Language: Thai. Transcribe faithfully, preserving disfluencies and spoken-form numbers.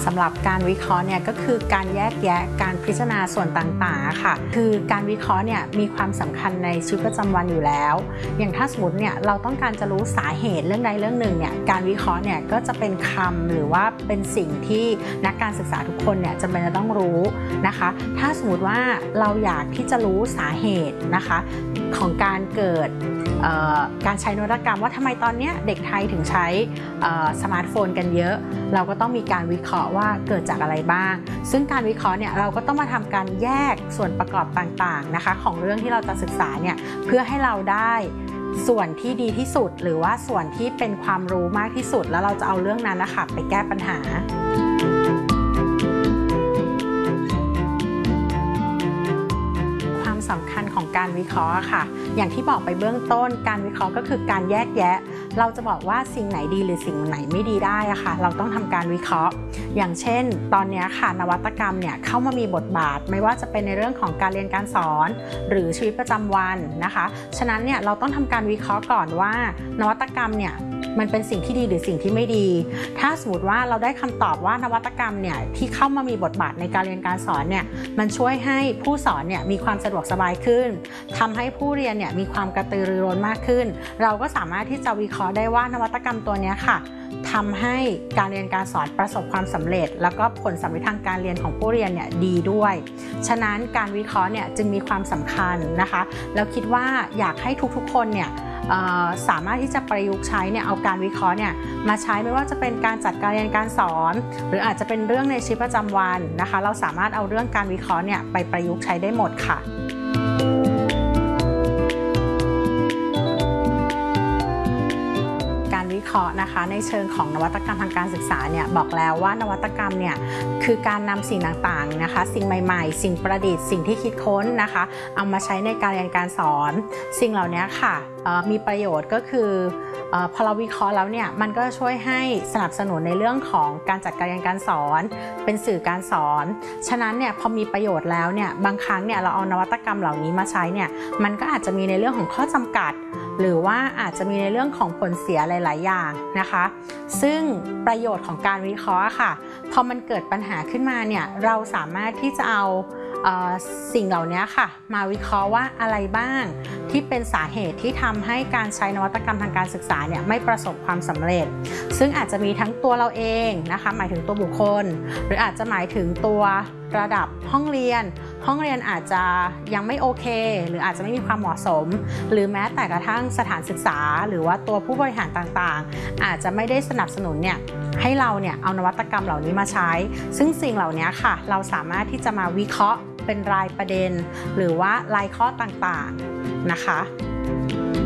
สำหรับการวิเคราะห์เนี่ยก็คือการแยกแยะการพิจารณาส่วนต่างๆค่ะคือการวิเคราะห์เนี่ยมีความสำคัญในชีวิตประจำวันอยู่แล้วอย่างถ้าสมมติเนี่ยเราต้องการจะรู้สาเหตุเรื่องใดเรื่องหนึ่งเนี่ยการวิเคราะห์เนี่ยก็จะเป็นคำหรือว่าเป็นสิ่งที่นักการศึกษาทุกคนเนี่ยจำเป็นจะต้องรู้นะคะถ้าสมมติว่าเราอยากที่จะรู้สาเหตุนะคะของการเกิดการใช้นวัตกรรมว่าทำไมตอนนี้เด็กไทยถึงใช้สมาร์ทโฟนกันเยอะเราก็ต้องมีการวิเคราะห์ว่าเกิดจากอะไรบ้างซึ่งการวิเคราะห์เนี่ยเราก็ต้องมาทำการแยกส่วนประกอบต่างๆนะคะของเรื่องที่เราจะศึกษาเนี่ยเพื่อให้เราได้ส่วนที่ดีที่สุดหรือว่าส่วนที่เป็นความรู้มากที่สุดแล้วเราจะเอาเรื่องนั้นนะคะไปแก้ปัญหาสำคัญของการวิเคราะห์ค่ะอย่างที่บอกไปเบื้องต้นการวิเคราะห์ก็คือการแยกแยะเราจะบอกว่าสิ่งไหนดีหรือสิ่งไหนไม่ดีได้อะค่ะเราต้องทำการวิเคราะห์อย่างเช่นตอนนี้ค่ะนวัตกรรมเนี่ยเข้ามามีบทบาทไม่ว่าจะเป็นในเรื่องของการเรียนการสอนหรือชีวิตประจำวันนะคะฉะนั้นเนี่ยเราต้องทำการวิเคราะห์ก่อนว่านวัตกรรมเนี่ยมันเป็นสิ่งที่ดีหรือสิ่งที่ไม่ดีถ้าสมมติว่าเราได้คำตอบว่านวัตกรรมเนี่ยที่เข้ามามีบทบาทในการเรียนการสอนเนี่ยมันช่วยให้ผู้สอนเนี่ยมีความสะดวกสบายขึ้นทำให้ผู้เรียนเนี่ยมีความกระตือรือร้นมากขึ้นเราก็สามารถที่จะวิเคราะห์ได้ว่านวัตกรรมตัวนี้ค่ะทำให้การเรียนการสอนประสบความสำเร็จแล้วก็ผลสำเร็จทางการเรียนของผู้เรียนเนี่ยดีด้วยฉะนั้นการวิเคราะห์เนี่ยจึงมีความสำคัญนะคะแล้วคิดว่าอยากให้ทุกๆคนเนี่ยสามารถที่จะประยุกต์ใช้เนี่ยเอาการวิเคราะห์เนี่ยมาใช้ไม่ว่าจะเป็นการจัดการเรียนการสอนหรืออาจจะเป็นเรื่องในชีวิตประจำวันนะคะเราสามารถเอาเรื่องการวิเคราะห์เนี่ยไปประยุกต์ใช้ได้หมดค่ะวิเคราะห์นะคะในเชิงของนวัตกรรมทางการศึกษาเนี่ยบอกแล้วว่านวัตกรรมเนี่ยคือการนำสิ่งต่างๆนะคะสิ่งใหม่ๆสิ่งประดิษฐ์สิ่งที่คิดค้นนะคะเอามาใช้ในการเรียนการสอนสิ่งเหล่านี้ค่ะมีประโยชน์ก็คือพอเราวิเคราะห์แล้วเนี่ยมันก็ช่วยให้สนับสนุนในเรื่องของการจัดการเรียนการสอนเป็นสื่อการสอนฉะนั้นเนี่ยพอมีประโยชน์แล้วเนี่ยบางครั้งเนี่ยเราเอานวัตกรรมเหล่านี้มาใช้เนี่ยมันก็อาจจะมีในเรื่องของข้อจำกัดหรือว่าอาจจะมีในเรื่องของผลเสียหลายๆอย่างนะคะซึ่งประโยชน์ของการวิเคราะห์ค่ะพอมันเกิดปัญหาขึ้นมาเนี่ยเราสามารถที่จะเอาสิ่งเหล่านี้ค่ะมาวิเคราะห์ว่าอะไรบ้างที่เป็นสาเหตุที่ทำให้การใช้นวัตกรรมทางการศึกษาเนี่ยไม่ประสบความสำเร็จซึ่งอาจจะมีทั้งตัวเราเองนะคะหมายถึงตัวบุคคลหรืออาจจะหมายถึงตัวระดับห้องเรียนห้องเรียนอาจจะยังไม่โอเคหรืออาจจะไม่มีความเหมาะสมหรือแม้แต่กระทั่งสถานศึกษาหรือว่าตัวผู้บริหารต่างๆอาจจะไม่ได้สนับสนุนเนี่ยให้เราเนี่ยเอานวัตกรรมเหล่านี้มาใช้ซึ่งสิ่งเหล่านี้ค่ะเราสามารถที่จะมาวิเคราะห์เป็นรายประเด็นหรือว่ารายข้อต่างๆนะคะ